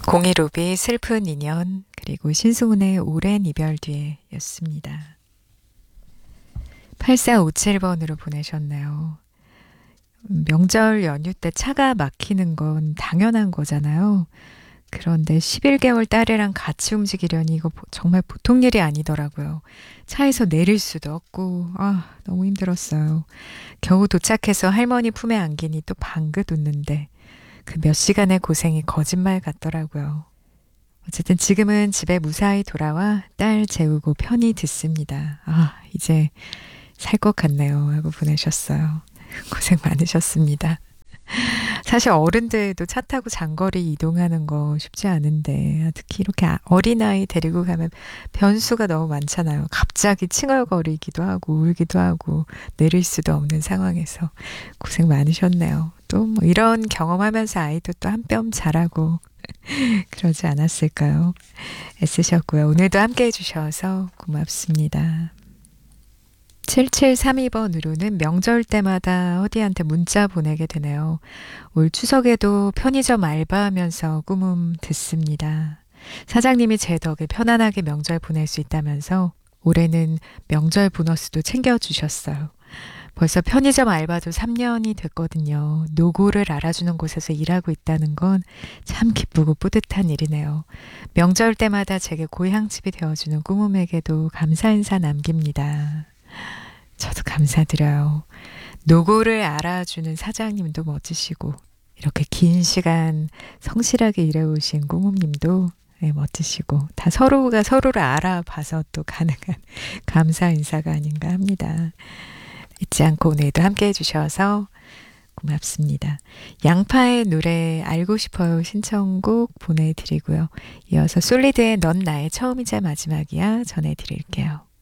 공이루비 슬픈 인연 그리고 신승훈의 오랜 이별 뒤에 였습니다. 8457번으로 보내셨네요. 명절 연휴 때 차가 막히는 건 당연한 거잖아요. 그런데 11개월 딸이랑 같이 움직이려니 이거 정말 보통 일이 아니더라고요. 차에서 내릴 수도 없고 너무 힘들었어요. 겨우 도착해서 할머니 품에 안기니 또 방긋 웃는데 그 몇 시간의 고생이 거짓말 같더라고요. 어쨌든 지금은 집에 무사히 돌아와 딸 재우고 편히 듣습니다. 이제 살 것 같네요. 하고 보내셨어요. 고생 많으셨습니다. 사실 어른들도 차 타고 장거리 이동하는 거 쉽지 않은데 특히 이렇게 어린아이 데리고 가면 변수가 너무 많잖아요. 갑자기 칭얼거리기도 하고 울기도 하고 내릴 수도 없는 상황에서 고생 많으셨네요. 또 뭐 이런 경험하면서 아이도 또 한 뼘 자라고 그러지 않았을까요? 애쓰셨고요. 오늘도 함께 해주셔서 고맙습니다. 7732번으로는 명절 때마다 어디한테 문자 보내게 되네요. 올 추석에도 편의점 알바하면서 꾸문 듣습니다. 사장님이 제 덕에 편안하게 명절 보낼 수 있다면서 올해는 명절 보너스도 챙겨주셨어요. 벌써 편의점 알바도 3년이 됐거든요. 노고를 알아주는 곳에서 일하고 있다는 건 참 기쁘고 뿌듯한 일이네요. 명절 때마다 제게 고향집이 되어주는 꾸mom에게도 감사 인사 남깁니다. 저도 감사드려요. 노고를 알아주는 사장님도 멋지시고 이렇게 긴 시간 성실하게 일해오신 꾸mom님도 멋지시고 다 서로가 서로를 알아봐서 또 가능한 감사 인사가 아닌가 합니다. 잊지 않고 오늘도 함께 해주셔서 고맙습니다. 양파의 노래 알고 싶어요 신청곡 보내드리고요. 이어서 솔리드의 넌 나의 처음이자 마지막이야 전해드릴게요.